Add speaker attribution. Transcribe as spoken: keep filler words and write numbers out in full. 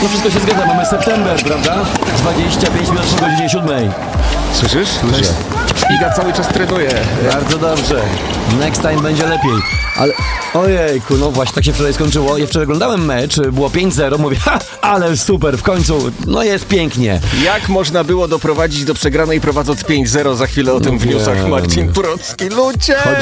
Speaker 1: No wszystko się zgadza, mamy september, prawda? dwadzieścia pięć minut po godzinie siódmej.
Speaker 2: Słyszysz?
Speaker 1: Słyszę.
Speaker 2: Iga cały czas trenuje.
Speaker 1: Bardzo dobrze. Next time będzie lepiej. Ale ojejku, no właśnie tak się wczoraj skończyło. Ja wczoraj oglądałem mecz, było pięć zero, mówię, ha, ale super, w końcu, no jest pięknie.
Speaker 2: Jak można było doprowadzić do przegranej prowadząc pięć zero? Za chwilę o tym
Speaker 1: No
Speaker 2: w newsach
Speaker 1: wiem.
Speaker 2: Marcin Turocki. Ludzie!
Speaker 1: Chodzi